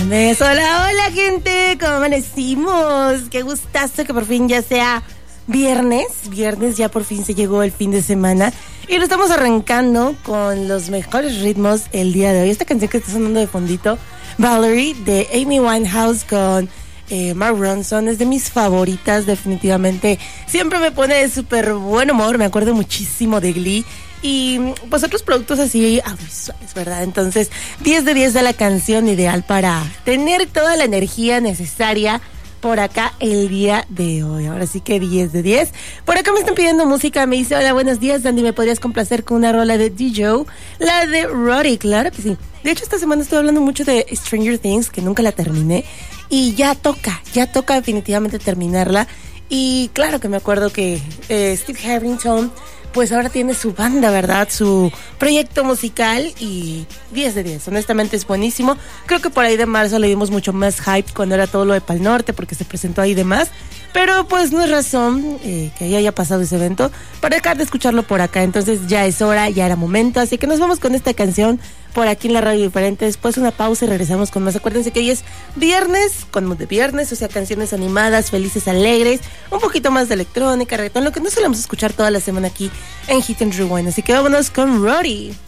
mes. Hola, hola, gente. ¿Cómo amanecimos? Qué gustazo que por fin ya sea viernes. Viernes, ya por fin se llegó el fin de semana. Y lo estamos arrancando con los mejores ritmos el día de hoy. Esta canción que está sonando de fondito, Valerie, de Amy Winehouse con Mark Ronson, es de mis favoritas, definitivamente. Siempre me pone de súper buen humor. Me acuerdo muchísimo de Glee. Y pues otros productos así audiovisuales, ¿verdad? Entonces, 10 de 10 de la canción, ideal para tener toda la energía necesaria por acá el día de hoy. Ahora sí que 10 de 10. Por acá me están pidiendo música. Me dice, hola, buenos días, Dandy, ¿me podrías complacer con una rola de DJ? La de Roddy, claro que sí. De hecho, esta semana estoy hablando mucho de Stranger Things, que nunca la terminé. Y ya toca definitivamente terminarla. Y claro que me acuerdo que Steve Harrington pues ahora tiene su banda, ¿verdad? Su proyecto musical y 10 de 10. Honestamente es buenísimo. Creo que por ahí de marzo le dimos mucho más hype cuando era todo lo de Pal Norte, porque se presentó ahí de más. Pero pues no es razón que haya pasado ese evento para dejar de escucharlo por acá. Entonces ya es hora, ya era momento. Así que nos vamos con esta canción por aquí en la radio diferente. Después una pausa y regresamos con más. Acuérdense que hoy es viernes, con mood de viernes, o sea, canciones animadas, felices, alegres, un poquito más de electrónica, reggaetón, lo que no solemos escuchar toda la semana aquí en Hit and Rewind. Así que vámonos con Roddy.